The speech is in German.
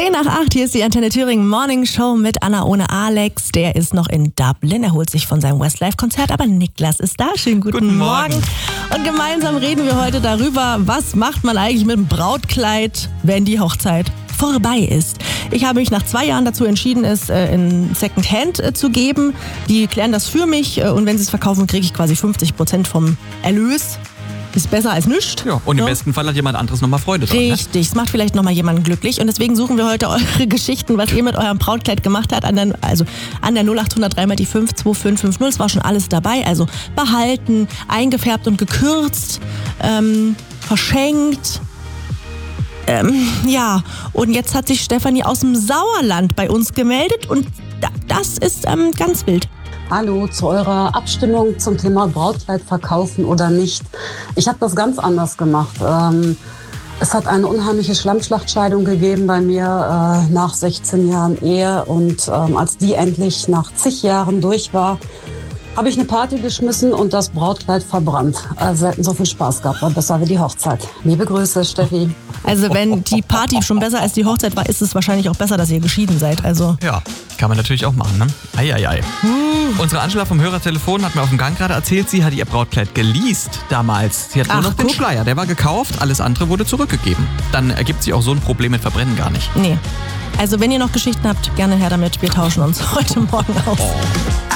7:03, hier ist die Antenne Thüringen Morning Show mit Anna ohne Alex. Der ist noch in Dublin, er holt sich von seinem Westlife-Konzert, aber Niklas ist da. Schönen guten Morgen. Und gemeinsam reden wir heute darüber, was macht man eigentlich mit dem Brautkleid, wenn die Hochzeit vorbei ist. Ich habe mich nach 2 Jahren dazu entschieden, es in Secondhand zu geben. Die klären das für mich und wenn sie es verkaufen, kriege ich quasi 50% vom Erlös. Ist besser als nichts. Ja, und im besten Fall hat jemand anderes nochmal Freude dran. Richtig, es macht vielleicht nochmal jemanden glücklich. Und deswegen suchen wir heute eure Geschichten, was ihr mit eurem Brautkleid gemacht habt. An der 0800 3 mal die 5 2550. Es war schon alles dabei. Also behalten, eingefärbt und gekürzt, verschenkt. Ja, und jetzt hat sich Stefanie aus dem Sauerland bei uns gemeldet. Und das ist ganz wild. Hallo, zu eurer Abstimmung zum Thema Brautkleid verkaufen oder nicht. Ich habe das ganz anders gemacht. Es hat eine unheimliche Schlammschlachtscheidung gegeben bei mir nach 16 Jahren Ehe. Und als die endlich nach zig Jahren durch war, habe ich eine Party geschmissen und das Brautkleid verbrannt. Selten so viel Spaß gehabt, war besser wie die Hochzeit. Liebe Grüße, Steffi. Also wenn die Party schon besser als die Hochzeit war, ist es wahrscheinlich auch besser, dass ihr geschieden seid. Also Ja, kann man natürlich auch machen, ne? Eieiei. Unsere Angela vom Hörertelefon hat mir auf dem Gang gerade erzählt, sie hatte ihr Brautkleid geleast damals. Sie hat nur noch den Schleier, der war gekauft, alles andere wurde zurückgegeben. Dann ergibt sich auch so ein Problem mit Verbrennen gar nicht. Nee. Also wenn ihr noch Geschichten habt, gerne her damit. Wir tauschen uns heute Morgen aus.